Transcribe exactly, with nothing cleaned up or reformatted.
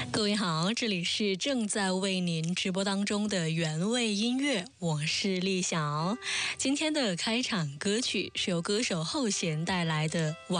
各位好，这里是正在为您直播当中的原味音乐，我是丽晓。今天的开场歌曲是由歌手后弦带来的《